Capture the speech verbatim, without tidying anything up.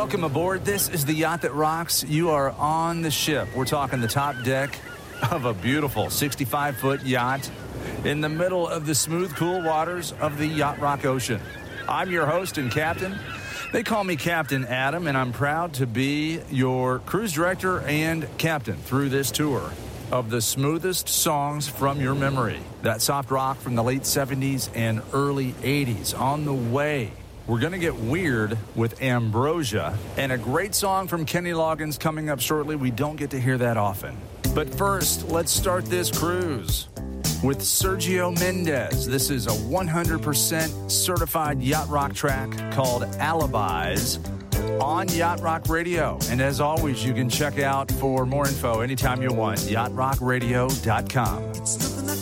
Welcome aboard. This is the Yacht That Rocks. You are on the ship. We're talking the top deck of a beautiful sixty-five foot yacht in the middle of the smooth, cool waters of the Yacht Rock Ocean. I'm your host and captain. They call me Captain Adam, and I'm proud to be your cruise director and captain through this tour of the smoothest songs from your memory. That soft rock from the late seventies and early eighties. On the way, we're going to get weird with Ambrosia, and a great song from Kenny Loggins coming up shortly. We don't get to hear that often. But first, let's start this cruise with Sergio Mendes. This is a one hundred percent certified yacht rock track called Alibis on Yacht Rock Radio. And as always, you can check out for more info anytime you want, yacht rock radio dot com.